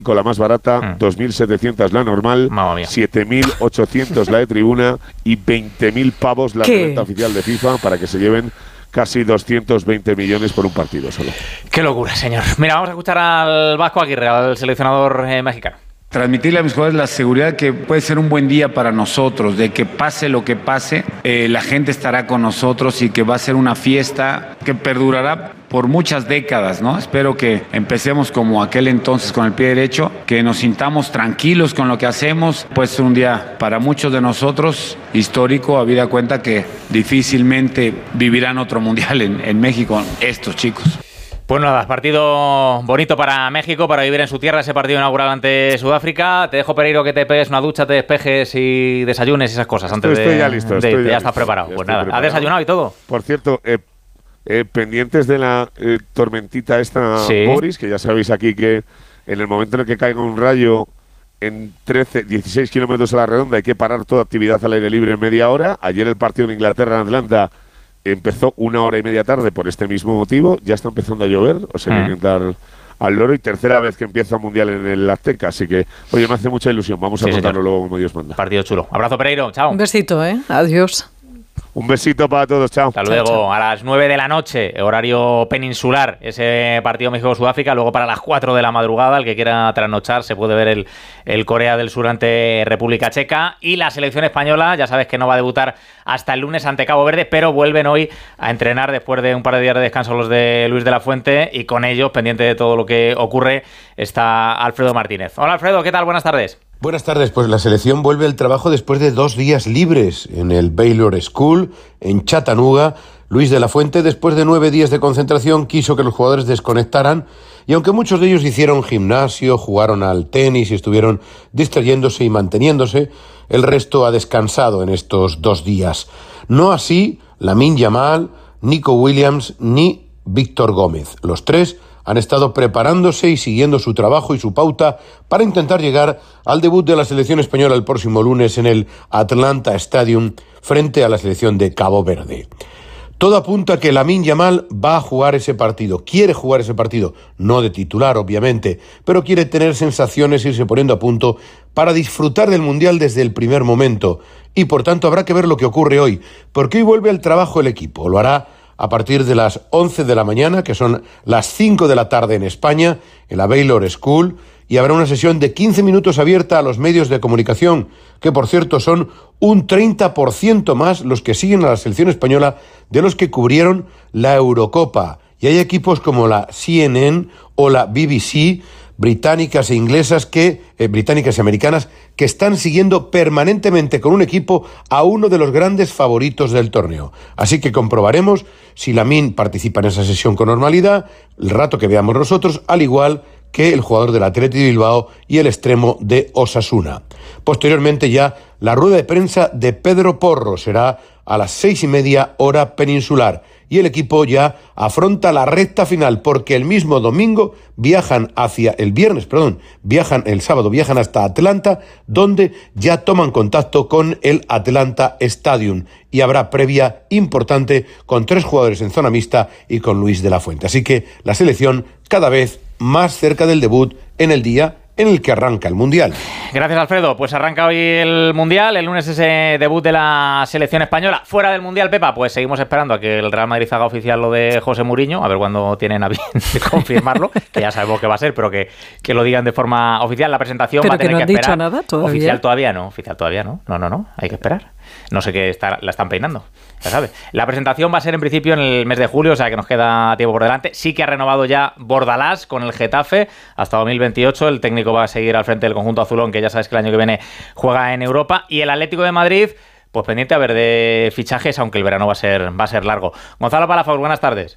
con la más barata, 2.700 la normal, 7.800 la de tribuna y 20.000 pavos la renta oficial de FIFA para que se lleven casi 220 millones por un partido solo. Qué locura, señor. Mira, vamos a escuchar al Vasco Aguirre, al seleccionador mexicano. Transmitirle a mis jugadores la seguridad que puede ser un buen día para nosotros, de que pase lo que pase, la gente estará con nosotros y que va a ser una fiesta que perdurará por muchas décadas, ¿no? Espero que empecemos como aquel entonces con el pie derecho, que nos sintamos tranquilos con lo que hacemos. Puede ser un día para muchos de nosotros histórico, habida cuenta que difícilmente vivirán otro mundial en México estos chicos. Pues nada, partido bonito para México, para vivir en su tierra, ese partido inaugural ante Sudáfrica. Te dejo, Pereiro, que te pegues una ducha, te despejes y desayunes y esas cosas. Estoy ya listo. Ya estás preparado. Pues nada, ¿has desayunado y todo? Por cierto, pendientes de la tormentita esta, ¿sí? Boris, que ya sabéis aquí que en el momento en el que caiga un rayo en 16 kilómetros a la redonda hay que parar toda actividad al aire libre en media hora. Ayer el partido en Inglaterra, en Atlanta, empezó 1 hora y media tarde por este mismo motivo. Ya está empezando a llover, o sea, que dar al loro, y tercera vez que empieza el Mundial en el Azteca, así que, oye, me hace mucha ilusión. Vamos a contarlo luego como Dios manda. Partido chulo. Abrazo, Pereiro. Chao. Un besito, adiós. Un besito para todos, chao. Hasta luego. Chao. A las 9 de la noche, horario peninsular, ese partido México-Sudáfrica. Luego para las 4 de la madrugada, el que quiera trasnochar, se puede ver el Corea del Sur ante República Checa. Y la selección española, ya sabes que no va a debutar hasta el lunes ante Cabo Verde, pero vuelven hoy a entrenar después de un par de días de descanso los de Luis de la Fuente, y con ellos, pendiente de todo lo que ocurre, está Alfredo Martínez. Hola, Alfredo, ¿qué tal? Buenas tardes. Buenas tardes, pues la selección vuelve al trabajo después de 2 días libres en el Baylor School, en Chattanooga. Luis de la Fuente, después de 9 días de concentración, quiso que los jugadores desconectaran, y aunque muchos de ellos hicieron gimnasio, jugaron al tenis y estuvieron distrayéndose y manteniéndose, el resto ha descansado en estos 2 días. No así Lamine Yamal, Nico Williams ni Víctor Gómez. Los 3 han estado preparándose y siguiendo su trabajo y su pauta para intentar llegar al debut de la selección española el próximo lunes en el Atlanta Stadium frente a la selección de Cabo Verde. Todo apunta a que Lamine Yamal va a jugar ese partido, quiere jugar ese partido, no de titular obviamente, pero quiere tener sensaciones, irse poniendo a punto para disfrutar del Mundial desde el primer momento, y por tanto habrá que ver lo que ocurre hoy, porque hoy vuelve al trabajo el equipo, lo hará a partir de las 11 de la mañana, que son las 5 de la tarde en España, en la Baylor School, y habrá una sesión de 15 minutos abierta a los medios de comunicación, que por cierto son un 30% más los que siguen a la selección española de los que cubrieron la Eurocopa. Y hay equipos como la CNN o la BBC, británicas e inglesas británicas y americanas, que están siguiendo permanentemente con un equipo a uno de los grandes favoritos del torneo. Así que comprobaremos si Lamine participa en esa sesión con normalidad, el rato que veamos nosotros, al igual que el jugador del Athletic de Bilbao y el extremo de Osasuna. Posteriormente ya la rueda de prensa de Pedro Porro será a las 6:30 hora peninsular, y el equipo ya afronta la recta final, porque el mismo domingo viajan el sábado viajan hasta Atlanta, donde ya toman contacto con el Atlanta Stadium, y habrá previa importante con 3 jugadores en zona mixta y con Luis de la Fuente. Así que la selección cada vez más cerca del debut en el día en el que arranca el Mundial. Gracias, Alfredo. Pues arranca hoy el Mundial, el lunes ese debut de la selección española. Fuera del Mundial, Pepa, pues seguimos esperando a que el Real Madrid haga oficial lo de José Mourinho, a ver cuándo tienen a bien de confirmarlo, que ya sabemos que va a ser, pero que lo digan de forma oficial. La presentación va a tener que esperar. ¿Pero que no han dicho nada todavía? Oficial todavía no. No, hay que esperar. No sé qué la están peinando, ya sabes. La presentación va a ser en principio en el mes de julio, o sea que nos queda tiempo por delante. Sí que ha renovado ya Bordalás con el Getafe hasta 2028. El técnico va a seguir al frente del conjunto azulón, que ya sabes que el año que viene juega en Europa. Y el Atlético de Madrid, pues pendiente a ver de fichajes, aunque el verano va a ser largo. Gonzalo Palafox, buenas tardes.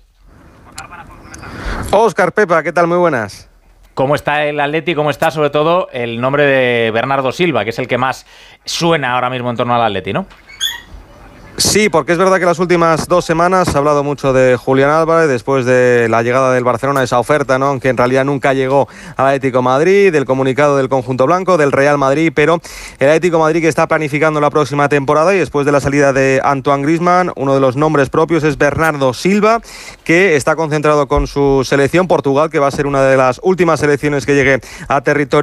Óscar, Pepa, ¿qué tal? Muy buenas. ¿Cómo está el Atleti? ¿Cómo está sobre todo el nombre de Bernardo Silva, que es el que más suena ahora mismo en torno al Atleti, ¿no? Sí, porque es verdad que las últimas 2 semanas se ha hablado mucho de Julián Álvarez después de la llegada del Barcelona, esa oferta, ¿no? Aunque en realidad nunca llegó al Atlético de Madrid, del comunicado del conjunto blanco, del Real Madrid, pero el Atlético de Madrid que está planificando la próxima temporada y después de la salida de Antoine Griezmann, uno de los nombres propios es Bernardo Silva, que está concentrado con su selección Portugal, que va a ser una de las últimas selecciones que llegue a territorio